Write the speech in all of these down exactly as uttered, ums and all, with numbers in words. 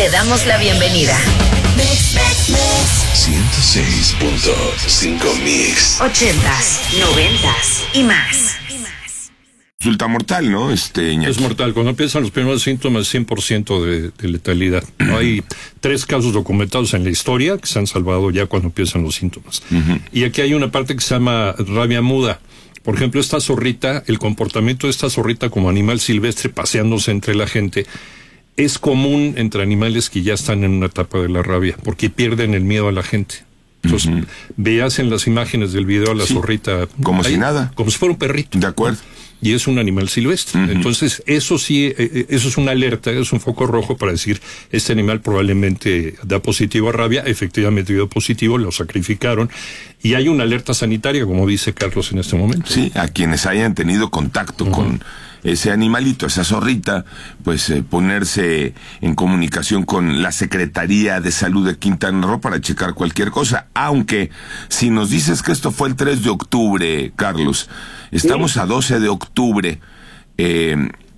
damos la bienvenida. ciento seis punto cinco Mix. Ochentas, noventas y más. Resulta mortal, ¿no? Este, Iñaki. Es mortal. Cuando empiezan los primeros síntomas, cien por ciento de, de letalidad. No hay tres casos documentados en la historia que se han salvado ya cuando empiezan los síntomas. Uh-huh. Y aquí hay una parte que se llama rabia muda. Por ejemplo, esta zorrita, el comportamiento de esta zorrita como animal silvestre paseándose entre la gente, es común entre animales que ya están en una etapa de la rabia, porque pierden el miedo a la gente. Entonces, uh-huh. veas en las imágenes del video a la sí, zorrita... Como ahí, si nada. Como si fuera un perrito. De acuerdo. Y es un animal silvestre. Uh-huh. Entonces, eso sí, eh, eso es una alerta, es un foco rojo para decir, este animal probablemente da positivo a rabia, efectivamente dio positivo, lo sacrificaron, y hay una alerta sanitaria, como dice Carlos en este momento. Sí, a quienes hayan tenido contacto uh-huh. con ese animalito, esa zorrita, pues eh, ponerse en comunicación con la Secretaría de Salud de Quintana Roo para checar cualquier cosa, aunque si nos dices que esto fue el tres de octubre, Carlos, estamos a doce de octubre, eh,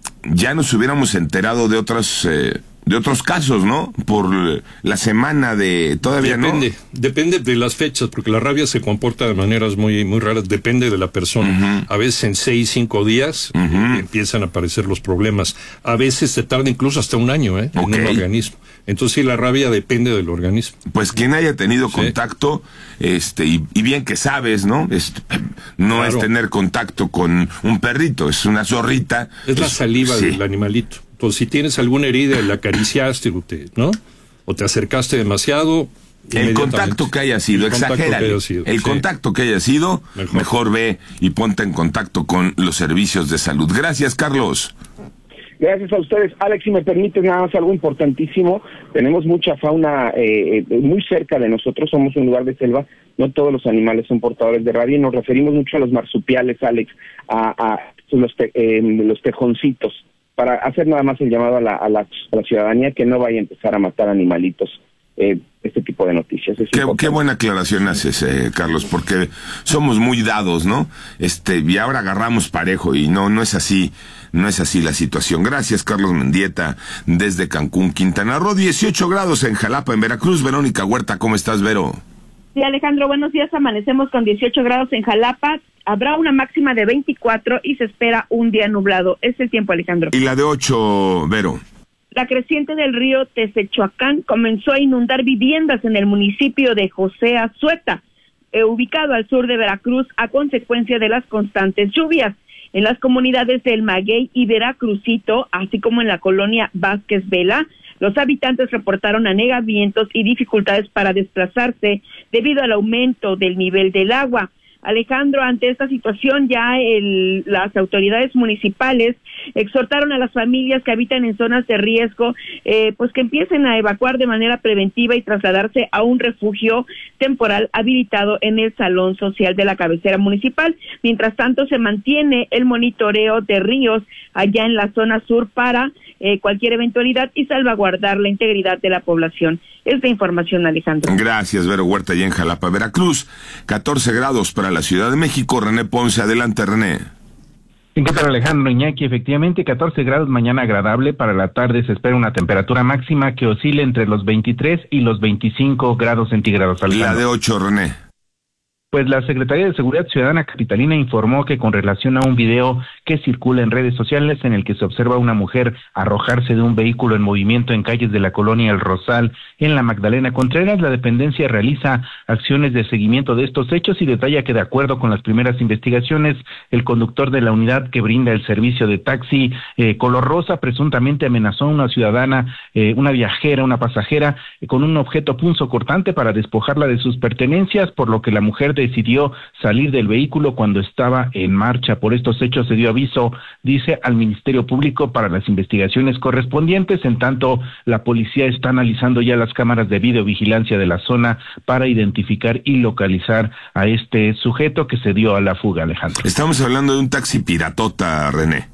ya nos hubiéramos enterado de otras... Eh, de otros casos, ¿no? Por la semana de... Todavía depende, no. Depende de las fechas, porque la rabia se comporta de maneras muy muy raras, depende de la persona. Uh-huh. A veces en seis, cinco días uh-huh. eh, empiezan a aparecer los problemas. A veces se tarda incluso hasta un año, ¿eh? Okay. En un organismo. Entonces sí, la rabia depende del organismo. Pues quien haya tenido sí. contacto, este, y, y bien que sabes, ¿no? Es, no claro. es tener contacto con un perrito, es una zorrita. Es, es la saliva sí. del animalito. Entonces, si tienes alguna herida, la acariciaste, ¿no? O te acercaste demasiado. El contacto que haya sido, exagérale. El sí. contacto que haya sido, mejor. mejor ve y ponte en contacto con los servicios de salud. Gracias, Carlos. Gracias a ustedes. Alex, si me permites nada más algo importantísimo, tenemos mucha fauna eh, muy cerca de nosotros, somos un lugar de selva, no todos los animales son portadores de rabia, y nos referimos mucho a los marsupiales, Alex, a, a los, te, eh, los tejoncitos, para hacer nada más el llamado a la, a la, a la ciudadanía que no vaya a empezar a matar animalitos. Eh, este tipo de noticias. Es qué, qué buena aclaración haces, eh, Carlos, porque somos muy dados, ¿no? Este, y ahora agarramos parejo, y no, no es así, no es así la situación. Gracias, Carlos Mendieta, desde Cancún, Quintana Roo. dieciocho grados en Jalapa, en Veracruz. Verónica Huerta, ¿cómo estás, Vero? Sí, Alejandro, buenos días. Amanecemos con dieciocho grados en Jalapa. Habrá una máxima de veinticuatro y se espera un día nublado. Es el tiempo, Alejandro. ¿Y la de ocho, Vero? La creciente del río Tezechuacán comenzó a inundar viviendas en el municipio de José Azueta, eh, ubicado al sur de Veracruz, a consecuencia de las constantes lluvias. En las comunidades del Maguey y Veracruzito, así como en la colonia Vázquez Vela, los habitantes reportaron anegamientos y dificultades para desplazarse debido al aumento del nivel del agua. Alejandro, ante esta situación ya el, las autoridades municipales exhortaron a las familias que habitan en zonas de riesgo, eh, pues que empiecen a evacuar de manera preventiva y trasladarse a un refugio temporal habilitado en el salón social de la cabecera municipal. Mientras tanto, se mantiene el monitoreo de ríos allá en la zona sur para eh, cualquier eventualidad y salvaguardar la integridad de la población. Esta información, Alejandro. Gracias, Vero Huerta, y en Jalapa, Veracruz. catorce grados para la Ciudad de México. René Ponce, adelante, René. ¿Qué tal, Alejandro? Iñaki, efectivamente, catorce grados, mañana agradable. Para la tarde se espera una temperatura máxima que oscile entre los veintitrés y los veinticinco grados centígrados. Alejandro. La de ocho, René. Pues la Secretaría de Seguridad Ciudadana capitalina informó que con relación a un video que circula en redes sociales en el que se observa a una mujer arrojarse de un vehículo en movimiento en calles de la colonia El Rosal, en la Magdalena Contreras, la dependencia realiza acciones de seguimiento de estos hechos y detalla que de acuerdo con las primeras investigaciones, el conductor de la unidad que brinda el servicio de taxi eh, color rosa presuntamente amenazó a una ciudadana, eh, una viajera, una pasajera, eh, con un objeto punzocortante para despojarla de sus pertenencias, por lo que la mujer decidió salir del vehículo cuando estaba en marcha. Por estos hechos se dio aviso, dice, al Ministerio Público para las investigaciones correspondientes. En tanto, la policía está analizando ya las cámaras de videovigilancia de la zona para identificar y localizar a este sujeto que se dio a la fuga, Alejandro. Estamos hablando de un taxi piratota, René.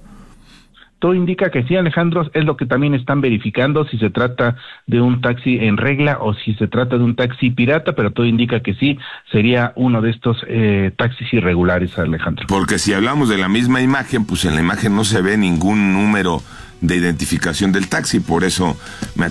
Todo indica que sí, Alejandro, es lo que también están verificando, si se trata de un taxi en regla o si se trata de un taxi pirata, pero todo indica que sí, sería uno de estos eh, taxis irregulares, Alejandro. Porque si hablamos de la misma imagen, pues en la imagen no se ve ningún número de identificación del taxi, por eso me